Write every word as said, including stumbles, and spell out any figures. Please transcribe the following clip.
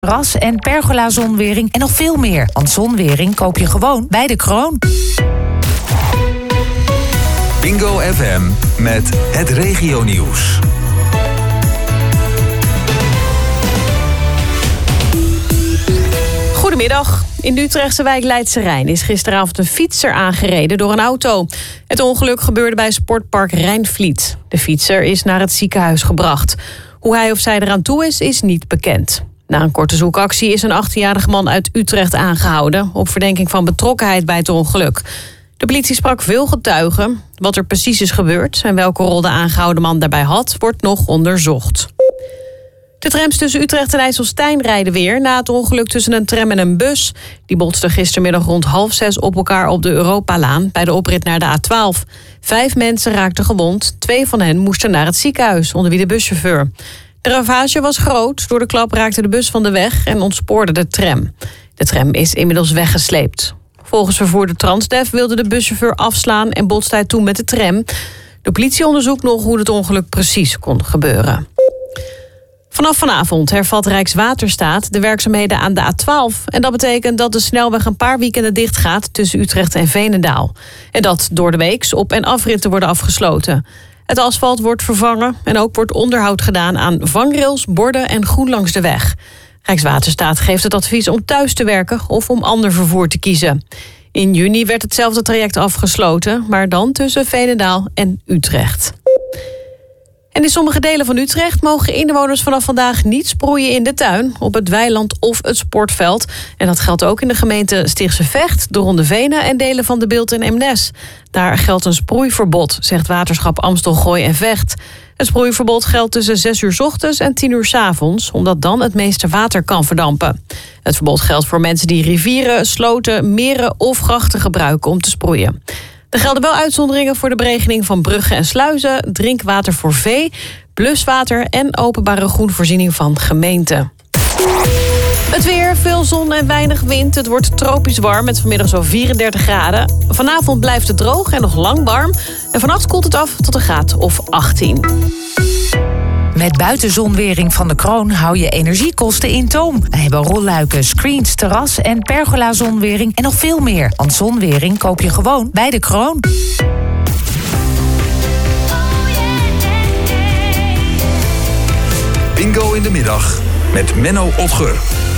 Terras en pergola zonwering en nog veel meer. Want zonwering koop je gewoon bij De Kroon. Bingo F M met het regionieuws. Goedemiddag. In de Utrechtse wijk Leidse Rijn is gisteravond een fietser aangereden door een auto. Het ongeluk gebeurde bij sportpark Rijnvliet. De fietser is naar het ziekenhuis gebracht. Hoe hij of zij eraan toe is, is niet bekend. Na een korte zoekactie is een achttienjarige man uit Utrecht aangehouden op verdenking van betrokkenheid bij het ongeluk. De politie sprak veel getuigen. Wat er precies is gebeurd en welke rol de aangehouden man daarbij had, wordt nog onderzocht. De trams tussen Utrecht en IJsselstein rijden weer na het ongeluk tussen een tram en een bus. Die botsten gistermiddag rond half zes op elkaar op de Europalaan bij de oprit naar de A twaalf. Vijf mensen raakten gewond. Twee van hen moesten naar het ziekenhuis, onder wie de buschauffeur. De ravage was groot. Door de klap raakte de bus van de weg en ontspoorde de tram. De tram is inmiddels weggesleept. Volgens vervoerder Transdev wilde de buschauffeur afslaan en botste hij toen met de tram. De politie onderzoekt nog hoe het ongeluk precies kon gebeuren. Vanaf vanavond hervat Rijkswaterstaat de werkzaamheden aan de A twaalf. En dat betekent dat de snelweg een paar weekenden dicht gaat tussen Utrecht en Veenendaal. En dat door de weeks op- en afritten worden afgesloten. Het asfalt wordt vervangen en ook wordt onderhoud gedaan aan vangrails, borden en groen langs de weg. Rijkswaterstaat geeft het advies om thuis te werken of om ander vervoer te kiezen. In juni werd hetzelfde traject afgesloten, maar dan tussen Veenendaal en Utrecht. En in sommige delen van Utrecht mogen inwoners vanaf vandaag niet sproeien in de tuin, op het weiland of het sportveld. En dat geldt ook in de gemeente Stichtse Vecht, de Ronde Venen en delen van de Bilt en Eemnes. Daar geldt een sproeiverbod, zegt Waterschap Amstel, Gooi en Vecht. Het sproeiverbod geldt tussen zes uur 's ochtends en tien uur 's avonds, omdat dan het meeste water kan verdampen. Het verbod geldt voor mensen die rivieren, sloten, meren of grachten gebruiken om te sproeien. Er gelden wel uitzonderingen voor de beregening van bruggen en sluizen, drinkwater voor vee, bluswater en openbare groenvoorziening van gemeenten. Het weer, veel zon en weinig wind. Het wordt tropisch warm met vanmiddag zo'n vierendertig graden. Vanavond blijft het droog en nog lang warm. En vannacht koelt het af tot een graad of achttien. Met buitenzonwering van De Kroon hou je energiekosten in toom. We hebben rolluiken, screens, terras en pergola zonwering en nog veel meer. Want zonwering koop je gewoon bij De Kroon. Bingo in de middag met Menno Otger.